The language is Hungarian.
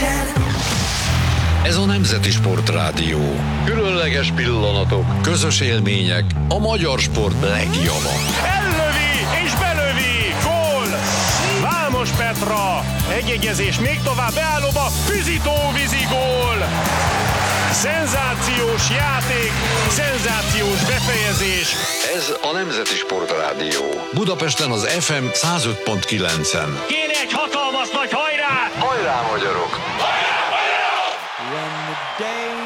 Ez a Nemzeti Sportrádió. Különleges pillanatok, közös élmények, a magyar sport legjava. Ellövi és belövi! Gól! Vámos Petra! Egyegyezés még tovább beállóba, Füzitó vízigól! Szenzációs játék, szenzációs befejezés. Ez a Nemzeti Sportrádió. Budapesten az FM 105.9-en. Kéne egy hatalmas nagy hajrá! Hajrá, magyarok!